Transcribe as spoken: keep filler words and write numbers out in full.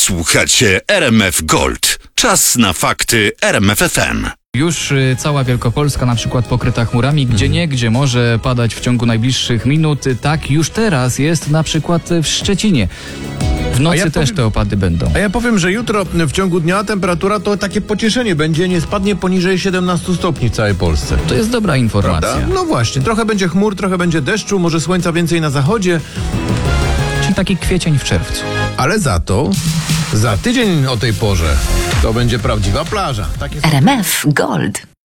Słuchacie R M F Gold. Czas na fakty R M F F M. Już y, cała Wielkopolska na przykład pokryta chmurami, gdzie nie, gdzie może padać w ciągu najbliższych minut. Tak już teraz jest na przykład w Szczecinie. W nocy ja też powiem- te opady będą. A ja powiem, że jutro w ciągu dnia temperatura to takie pocieszenie będzie, nie spadnie poniżej siedemnastu stopni w całej Polsce. To jest dobra informacja. Prawda? No właśnie, trochę będzie chmur, trochę będzie deszczu, może słońca więcej na zachodzie, Czyli taki kwiecień w czerwcu. ale za to za tydzień o tej porze to będzie prawdziwa plaża. Takie są R M F Gold.